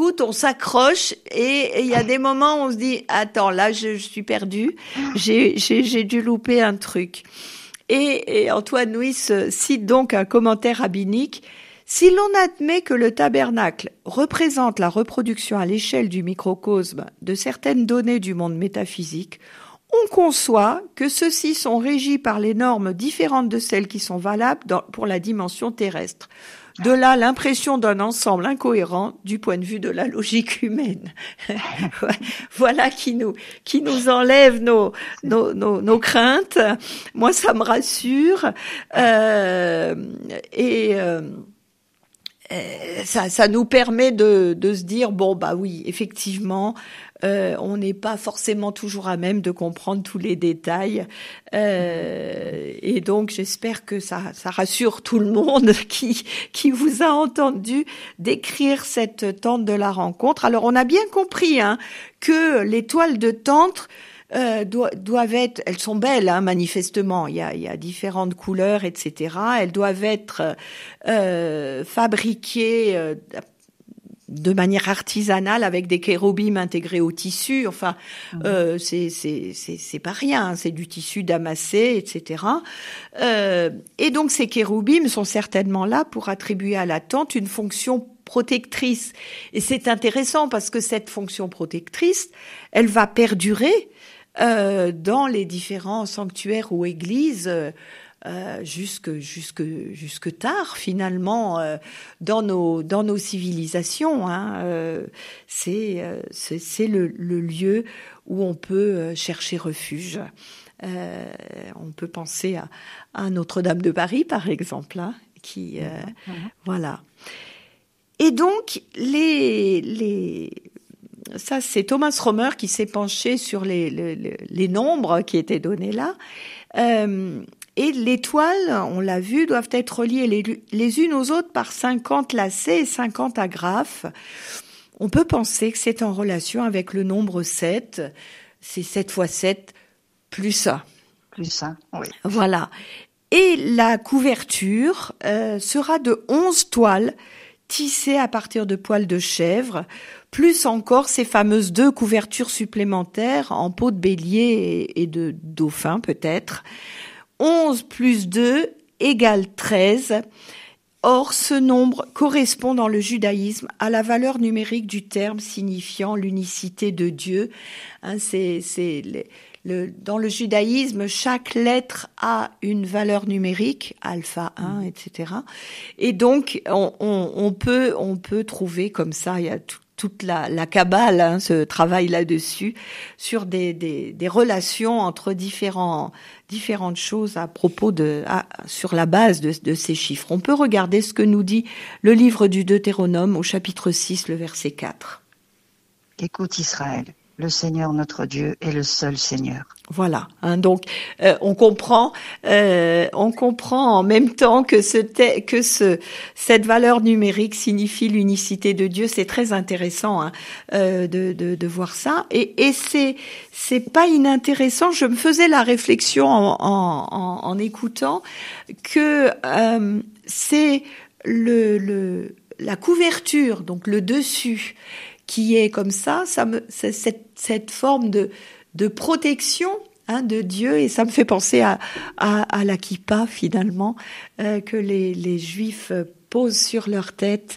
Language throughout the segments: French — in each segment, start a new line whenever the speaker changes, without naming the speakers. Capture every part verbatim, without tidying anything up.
écoute, on s'accroche et il y a des moments où on se dit, attends, là, je, je suis perdue, j'ai, j'ai, j'ai dû louper un truc. Et, et Antoine Nuis cite donc un commentaire rabbinique. Si l'on admet que le tabernacle représente la reproduction à l'échelle du microcosme de certaines données du monde métaphysique, on conçoit que ceux-ci sont régis par les normes différentes de celles qui sont valables dans, pour la dimension terrestre. De là, l'impression d'un ensemble incohérent du point de vue de la logique humaine. Voilà qui nous, qui nous enlève nos, nos, nos, nos craintes. Moi, ça me rassure. Euh, et, euh, ça, ça nous permet de, de se dire, bon, bah oui, effectivement, Euh, on n'est pas forcément toujours à même de comprendre tous les détails. Euh, et donc, j'espère que ça, ça rassure tout le monde qui, qui vous a entendu décrire cette tente de la rencontre. Alors, on a bien compris hein, que les toiles de tente Euh, doivent, doivent être, elles sont belles, hein, manifestement. Il y a, il y a différentes couleurs, et cetera. Elles doivent être euh, fabriquées euh, de manière artisanale avec des kérobimes intégrés au tissu. Enfin, mmh. euh, c'est, c'est, c'est, c'est pas rien. C'est du tissu damassé, et cetera. Euh, et donc, ces kérobimes sont certainement là pour attribuer à la tente une fonction protectrice. Et c'est intéressant parce que cette fonction protectrice, elle va perdurer Euh, dans les différents sanctuaires ou églises euh, jusque jusque jusque tard finalement euh, dans nos dans nos civilisations hein, euh, c'est euh, c'est, c'est le, le lieu où on peut chercher refuge. Euh, on peut penser à, à Notre-Dame de Paris par exemple hein, qui euh, mmh. Voilà. Et donc les les Ça, c'est Thomas Romer qui s'est penché sur les, les, les nombres qui étaient donnés là. Euh, et les toiles, on l'a vu, doivent être reliées les, les unes aux autres par cinquante lacets et cinquante agrafes. On peut penser que c'est en relation avec le nombre sept. C'est sept fois sept plus un.
Plus un, oui.
Voilà. Et la couverture euh, sera de onze toiles tissées à partir de poils de chèvre, plus encore ces fameuses deux couvertures supplémentaires en peau de bélier et de dauphin peut-être. onze plus deux égale treize. Or, ce nombre correspond dans le judaïsme à la valeur numérique du terme signifiant l'unicité de Dieu. Hein, c'est, c'est les, le, dans le judaïsme, chaque lettre a une valeur numérique, alpha un, et cetera. Et donc, on, on, on peut, on peut trouver comme ça, il y a tout, toute la, la Kabbale, hein, ce travail là-dessus, sur des, des, des relations entre différents, différentes choses à propos de, à, sur la base de, de ces chiffres. On peut regarder ce que nous dit le livre du Deutéronome au chapitre six, le verset quatre.
Écoute Israël, le Seigneur notre Dieu est le seul Seigneur.
Voilà, hein, donc euh, on comprend, euh, on comprend en même temps que ce te, que ce cette valeur numérique signifie l'unicité de Dieu. C'est très intéressant hein, euh, de, de de voir ça. Et et c'est c'est pas inintéressant. Je me faisais la réflexion en en, en, en écoutant que euh, c'est le le la couverture, donc le dessus, qui est comme ça. Ça me c'est cette cette forme de de protection hein, de Dieu, et ça me fait penser à, à, à la kippa finalement euh, que les, les Juifs posent sur leur tête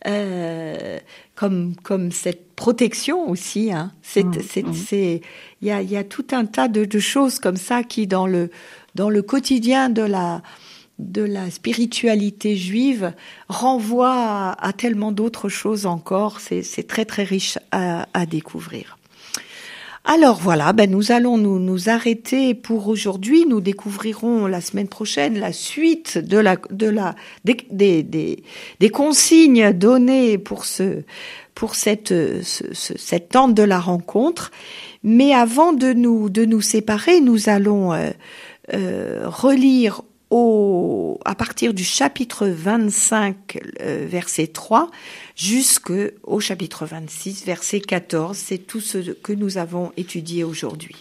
euh, comme comme cette protection aussi. Hein. C'est
mmh,
c'est
mmh.
c'est il y a il y a tout un tas de, de choses comme ça qui dans le dans le quotidien de la de la spiritualité juive renvoient à, à tellement d'autres choses encore. C'est c'est très très riche à, à découvrir. Alors voilà, ben nous allons nous, nous arrêter pour aujourd'hui. Nous découvrirons la semaine prochaine la suite de la, de la, des, des, des, des consignes données pour ce, pour cette, ce, ce, cette tente de la rencontre. Mais avant de nous, de nous séparer, nous allons euh, euh, relire au, à partir du chapitre vingt-cinq, euh, verset trois, jusqu'au chapitre vingt-six, verset quatorze. C'est tout ce que nous avons étudié aujourd'hui.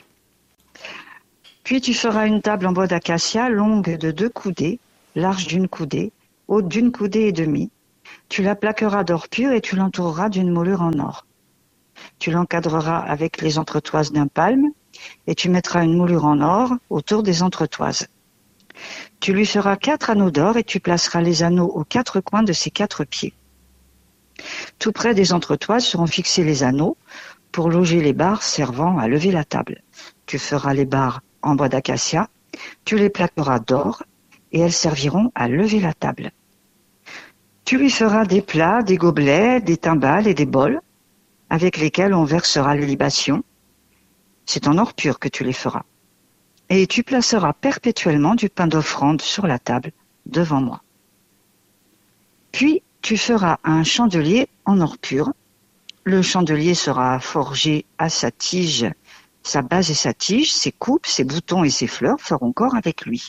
Puis tu feras une table en bois d'acacia, longue de deux coudées, large d'une coudée, haute d'une coudée et demie. Tu la plaqueras d'or pur et tu l'entoureras d'une moulure en or. Tu l'encadreras avec les entretoises d'un palme et tu mettras une moulure en or autour des entretoises. Tu lui feras quatre anneaux d'or et tu placeras les anneaux aux quatre coins de ses quatre pieds. Tout près des entretoises seront fixés les anneaux pour loger les barres servant à lever la table. Tu feras les barres en bois d'acacia, tu les plaqueras d'or et elles serviront à lever la table. Tu lui feras des plats, des gobelets, des timbales et des bols avec lesquels on versera les libations. C'est en or pur que tu les feras. Et tu placeras perpétuellement du pain d'offrande sur la table devant moi. Puis tu feras un chandelier en or pur. Le chandelier sera forgé à sa tige, sa base et sa tige, ses coupes, ses boutons et ses fleurs feront corps avec lui.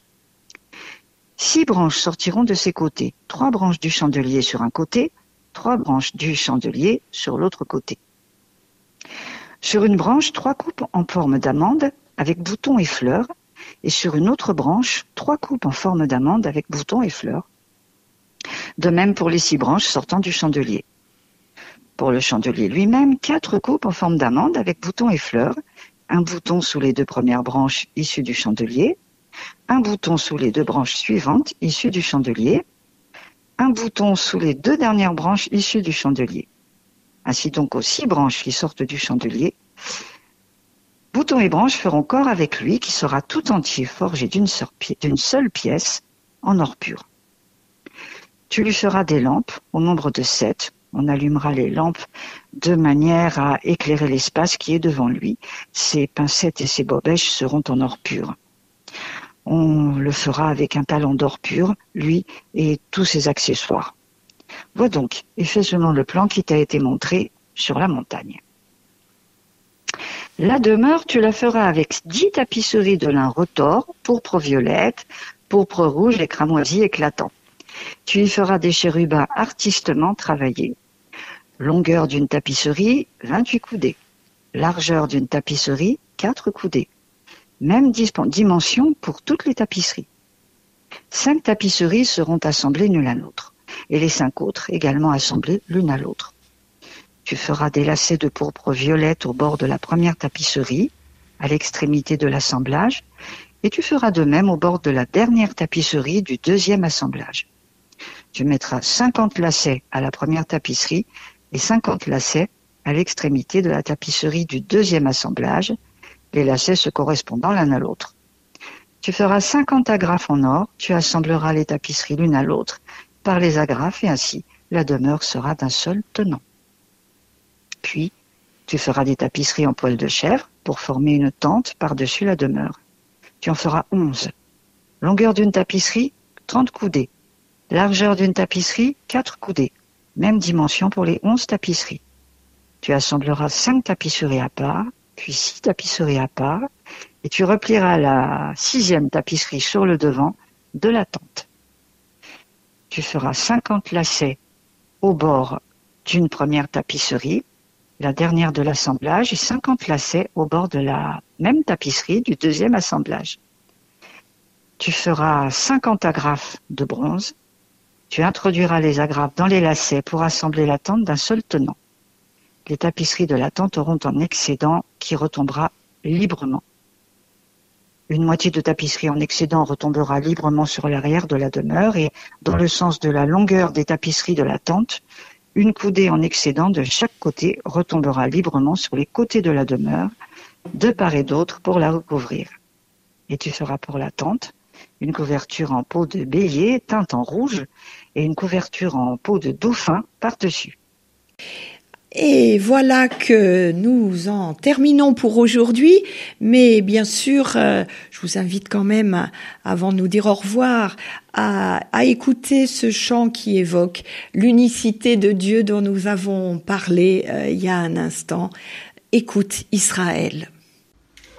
Six branches sortiront de ses côtés, trois branches du chandelier sur un côté, trois branches du chandelier sur l'autre côté. Sur une branche, trois coupes en forme d'amande avec boutons et fleurs, et sur une autre branche, trois coupes en forme d'amande avec boutons et fleurs. De même pour les six branches sortant du chandelier. Pour le chandelier lui-même, quatre coupes en forme d'amande avec boutons et fleurs, un bouton sous les deux premières branches issues du chandelier, un bouton sous les deux branches suivantes issues du chandelier, un bouton sous les deux dernières branches issues du chandelier. Ainsi donc aux six branches qui sortent du chandelier, boutons et branches feront corps avec lui qui sera tout entier forgé d'une seule pièce en or pur. Tu lui feras des lampes au nombre de sept. On allumera les lampes de manière à éclairer l'espace qui est devant lui. Ses pincettes et ses bobèches seront en or pur. On le fera avec un talon d'or pur, lui et tous ses accessoires. Vois donc et fais selon le plan qui t'a été montré sur la montagne. La demeure, tu la feras avec dix tapisseries de lin retors, pourpre violette, pourpre rouge et cramoisi éclatant. Tu y feras des chérubins artistement travaillés. Longueur d'une tapisserie, vingt-huit coudées. Largeur d'une tapisserie, quatre coudées. Même dimension pour toutes les tapisseries. Cinq tapisseries seront assemblées l'une à l'autre, et les cinq autres également assemblées l'une à l'autre. Tu feras des lacets de pourpre violette au bord de la première tapisserie, à l'extrémité de l'assemblage, et tu feras de même au bord de la dernière tapisserie du deuxième assemblage. Tu mettras cinquante lacets à la première tapisserie et cinquante lacets à l'extrémité de la tapisserie du deuxième assemblage, les lacets se correspondant l'un à l'autre. Tu feras cinquante agrafes en or, tu assembleras les tapisseries l'une à l'autre par les agrafes et ainsi la demeure sera d'un seul tenant. Puis, tu feras des tapisseries en poil de chèvre pour former une tente par-dessus la demeure. Tu en feras onze. Longueur d'une tapisserie, trente coudées. Largeur d'une tapisserie, quatre coudées. Même dimension pour les onze tapisseries. Tu assembleras cinq tapisseries à part, puis six tapisseries à part, et tu replieras la sixième tapisserie sur le devant de la tente. Tu feras cinquante lacets au bord d'une première tapisserie, la dernière de l'assemblage, et cinquante lacets au bord de la même tapisserie du deuxième assemblage. Tu feras cinquante agrafes de bronze. Tu introduiras les agrafes dans les lacets pour assembler la tente d'un seul tenant. Les tapisseries de la tente auront un excédent qui retombera librement. Une moitié de tapisserie en excédent retombera librement sur l'arrière de la demeure et dans le sens de la longueur des tapisseries de la tente, une coudée en excédent de chaque côté retombera librement sur les côtés de la demeure, de part et d'autre pour la recouvrir. Et tu feras pour la tente une couverture en peau de bélier teinte en rouge et une couverture en peau de dauphin par-dessus.
Et voilà que nous en terminons pour aujourd'hui, mais bien sûr, euh, je vous invite quand même, avant de nous dire au revoir, à, à écouter ce chant qui évoque l'unicité de Dieu dont nous avons parlé euh, il y a un instant. Écoute Israël.